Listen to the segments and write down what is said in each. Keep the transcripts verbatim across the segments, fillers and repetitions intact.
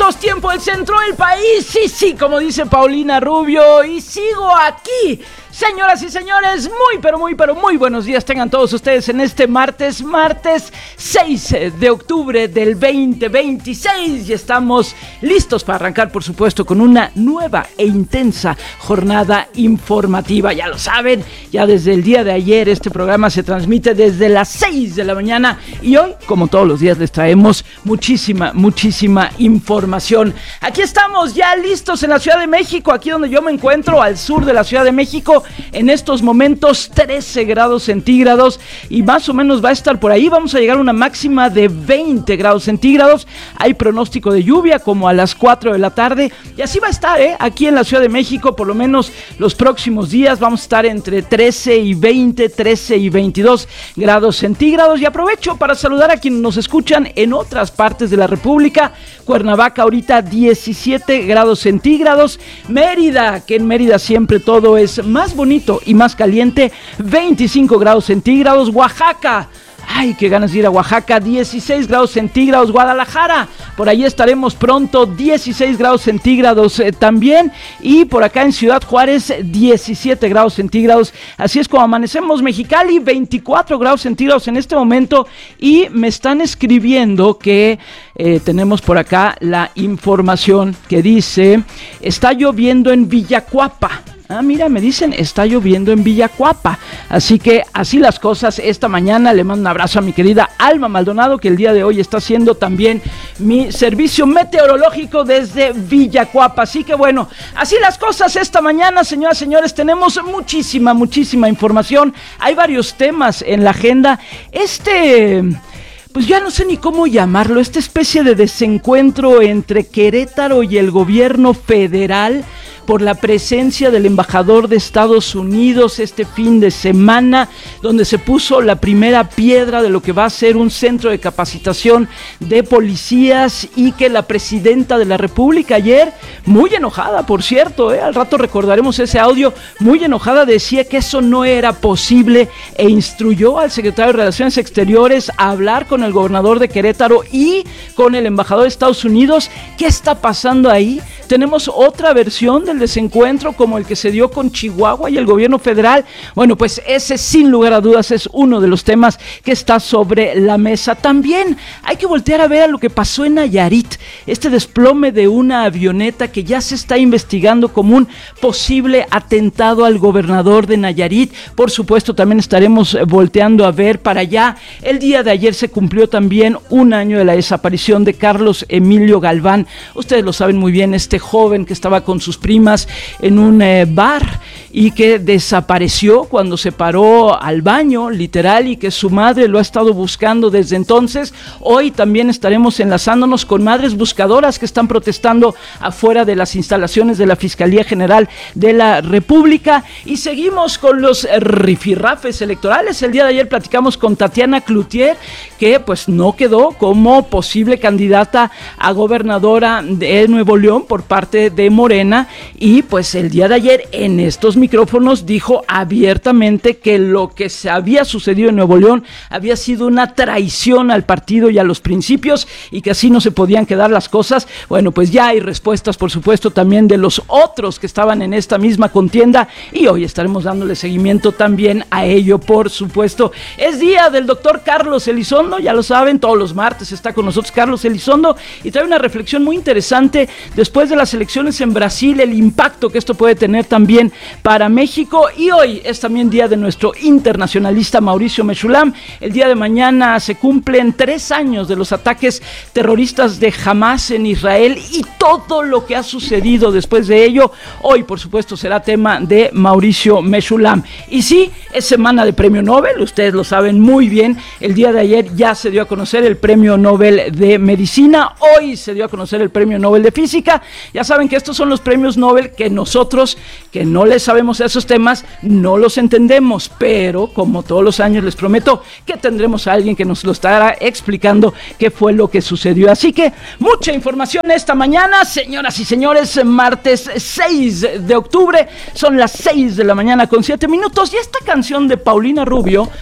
minutos, tiempo del centro del país. Sí, sí, como dice Paulina Rubio, y sigo aquí. Señoras y señores, muy, pero muy, pero muy buenos días tengan todos ustedes en este martes, martes seis de octubre del veinte veintiséis. Y estamos listos para arrancar, por supuesto, con una nueva e intensa jornada informativa. Ya lo saben, ya desde el día de ayer este programa se transmite desde las seis de la mañana. Y hoy, como todos los días, les traemos muchísima, muchísima información. Aquí estamos ya listos en la Ciudad de México, aquí donde yo me encuentro, al sur de la Ciudad de México. En estos momentos trece grados centígrados y más o menos va a estar por ahí. Vamos a llegar a una máxima de veinte grados centígrados. Hay pronóstico de lluvia como a las cuatro de la tarde y así va a estar, ¿eh? Aquí en la Ciudad de México, por lo menos los próximos días vamos a estar entre trece y veinte, trece y veintidós grados centígrados. Y aprovecho para saludar a quienes nos escuchan en otras partes de la República. Cuernavaca ahorita diecisiete grados centígrados. Mérida, que en Mérida siempre todo es más bonito y más caliente, veinticinco grados centígrados. Oaxaca, ay, qué ganas de ir a Oaxaca, dieciséis grados centígrados. Guadalajara, por ahí estaremos pronto, dieciséis grados centígrados eh, también. Y por acá en Ciudad Juárez, diecisiete grados centígrados. Así es como amanecemos. Mexicali, veinticuatro grados centígrados en este momento. Y me están escribiendo que eh, tenemos por acá la información que dice, está lloviendo en Villacuapa. Ah, mira, me dicen, está lloviendo en Villacuapa. Así que así las cosas esta mañana. Le mando un abrazo a mi querida Alma Maldonado, que el día de hoy está haciendo también mi servicio meteorológico desde Villacuapa. Así que bueno, así las cosas esta mañana, señoras y señores. Tenemos muchísima, muchísima información. Hay varios temas en la agenda. Este... pues ya no sé ni cómo llamarlo, esta especie de desencuentro entre Querétaro y el gobierno federal por la presencia del embajador de Estados Unidos este fin de semana, donde se puso la primera piedra de lo que va a ser un centro de capacitación de policías, y que la presidenta de la República ayer, muy enojada, por cierto, ¿eh? al rato recordaremos ese audio, muy enojada, decía que eso no era posible e instruyó al secretario de Relaciones Exteriores a hablar con el gobernador de Querétaro y con el embajador de Estados Unidos. ¿Qué está pasando ahí? Tenemos otra versión del desencuentro como el que se dio con Chihuahua y el gobierno federal. Bueno, pues ese sin lugar a dudas es uno de los temas que está sobre la mesa. También hay que voltear a ver a lo que pasó en Nayarit, este desplome de una avioneta que ya se está investigando como un posible atentado al gobernador de Nayarit. Por supuesto, también estaremos volteando a ver para allá. El día de ayer se cumplió también un año de la desaparición de Carlos Emilio Galván. Ustedes lo saben muy bien, este joven que estaba con sus primas en un eh, bar y que desapareció cuando se paró al baño, literal, y que su madre lo ha estado buscando desde entonces. Hoy también estaremos enlazándonos con madres buscadoras que están protestando afuera de las instalaciones de la Fiscalía General de la República. Y seguimos con los rifirrafes electorales. El día de ayer platicamos con Tatiana Cloutier, que pues no quedó como posible candidata a gobernadora de Nuevo León por parte de Morena, y pues el día de ayer en estos micrófonos dijo abiertamente que lo que se había sucedido en Nuevo León había sido una traición al partido y a los principios, y que así no se podían quedar las cosas. Bueno, pues ya hay respuestas, por supuesto, también de los otros que estaban en esta misma contienda, y hoy estaremos dándole seguimiento también a ello, por supuesto. Es día del doctor Carlos Elizondo, ya lo saben, todos los martes está con nosotros Carlos Elizondo y trae una reflexión muy interesante después de las elecciones en Brasil, el impacto que esto puede tener también para México. Y hoy es también día de nuestro internacionalista Mauricio Mechulam. El día de mañana se cumplen tres años de los ataques terroristas de Hamas en Israel y todo lo que ha sucedido después de ello. Hoy, por supuesto, será tema de Mauricio Mechulam. Y sí, es semana de premio Nobel, ustedes lo saben muy bien. El día de ayer ya se dio a conocer el premio Nobel de Medicina, hoy se dio a conocer el premio Nobel de Física. Ya saben que estos son los premios Nobel que nosotros, que no les sabemos esos temas, no los entendemos, pero como todos los años les prometo que tendremos a alguien que nos lo estará explicando qué fue lo que sucedió. Así que mucha información esta mañana, señoras y señores. Martes seis de octubre, son las seis de la mañana con siete minutos, y esta canción de Paulina Rubio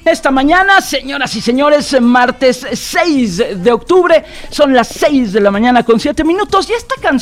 esta mañana, señoras y señores, martes seis de octubre, son las seis de la mañana con siete minutos y esta canción